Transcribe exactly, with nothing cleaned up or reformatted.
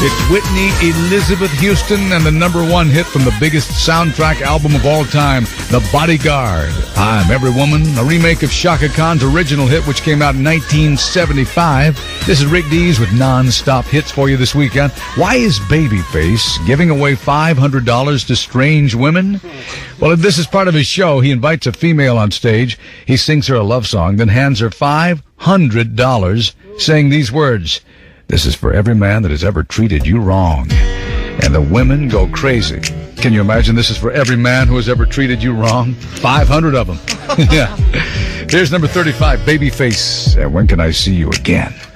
It's Whitney Elizabeth Houston and the number one hit from the biggest soundtrack album of all time, The Bodyguard. I'm Every Woman, a remake of Chaka Khan's original hit, which came out in nineteen seventy-five. This is Rick Dees with non-stop hits for you this weekend. Why is Babyface giving away five hundred dollars to strange women? Well, this is part of his show. He invites a female on stage. He sings her a love song, then hands her five hundred dollars, saying these words: "This is for every man that has ever treated you wrong." And the women go crazy. Can you imagine? This is for every man who has ever treated you wrong? five hundred of them. Yeah. Here's number thirty-five, Babyface. And When Can I See You Again?